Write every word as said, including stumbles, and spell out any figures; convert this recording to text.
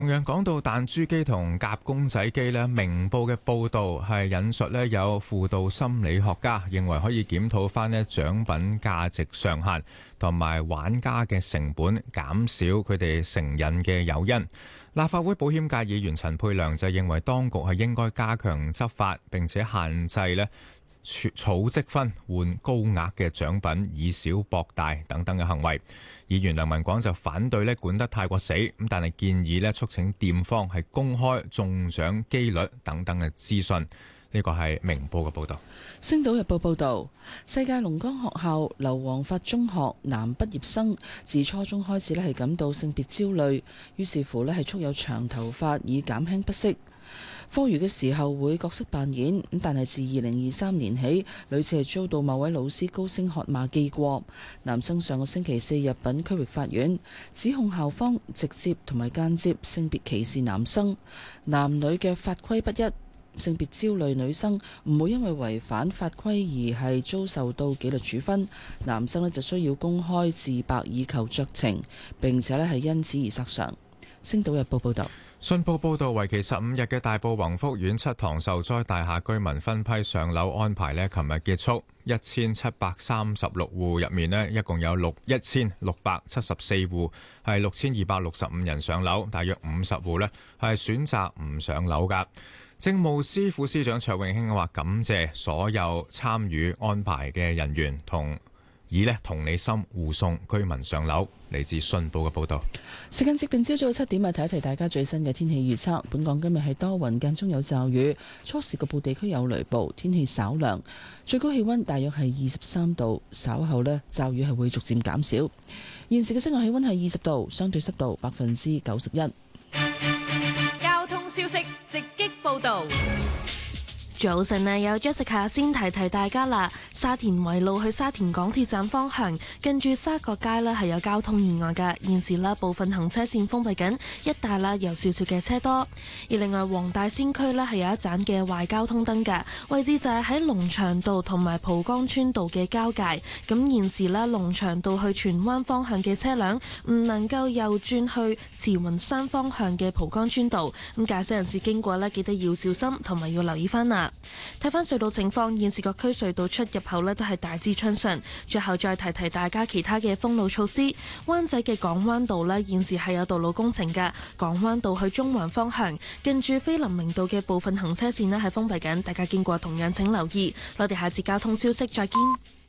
同樣講到彈珠機同夾公仔機呢，明報嘅報導係引述呢有輔導心理學家認為可以檢討翻呢獎品價值上限同埋玩家嘅成本，減少佢哋成癮嘅誘因。立法會保險界議員陳沛良就認為當局係應該加強執法，並且限制呢儲積分換高額嘅獎品，以小博大等等嘅行為。議員梁文廣就反對咧管得太過死，咁但係建議咧促請店方係公開中獎機率等等嘅資訊。呢個係明報嘅報導。 星島日報報導，世界龍崗學校劉皇發中學男畢業生自初中開始咧係感到性別焦慮，於是乎咧係束有長頭髮以減輕不適。課餘嘅時候會角色扮演，咁但係自二零二三年起，屢次係遭到某位老師高聲喝罵記過。男生上個星期四入稟區域法院，指控校方直接同埋間接性別歧視男生，男女嘅法規不一，性別焦慮女生唔會因為違反法規而係遭受到紀律處分，男生呢就需要公開自白以求酌情，並且呢係因此而索償。星島日報報道。 信報報導，為期十五日嘅大埔宏福苑七幢受災大廈居民分批上樓安排呢，琴日結束。一千七百三十六戶入面呢，一共有六一千六百七十四戶，係六千二百六十五人上樓，大約五十戶呢係選擇唔上樓㗎。政務司副司長卓永興話感謝所有參與安排嘅人員同以呢同理心護送居民上樓。嚟自信報嘅報導。 時間接近朝早七點啊，提一提大家最新嘅天氣預測。本港今日係多雲間中有驟雨，初時局部地區有雷暴，天氣稍涼，最高氣溫大約係二十三度。稍後呢，驟雨係會逐漸減少。現時嘅室外氣溫係二十度，相對濕度百分之九十一。 交通消息直擊報導。 早晨啊，有 Jessica 先提提大家啦。沙田圍路去沙田港鐵站方向，近住沙角街呢係有交通意外嘅，現時啦部分行車線封閉緊，一帶啦有少少嘅車多。而另外黃大仙區呢係有一盞嘅壞交通燈嘅，位置就係喺龍翔道同埋蒲崗村道嘅交界。咁現時啦龍翔道去荃灣方向嘅車輛唔能夠右轉去慈雲山方向嘅蒲崗村道，咁駕駛人士經過呢記得要小心同埋要留意翻啦。睇翻隧道情況，現時各區隧道出入口呢都係大致暢順。最後再提提大家其他嘅封路措施。灣仔嘅港灣道呢，現時係有道路工程嘅，港灣道去中環方向近住菲林明道嘅部分行車線呢係封閉緊，大家經過同樣請留意。我哋下節交通消息再見。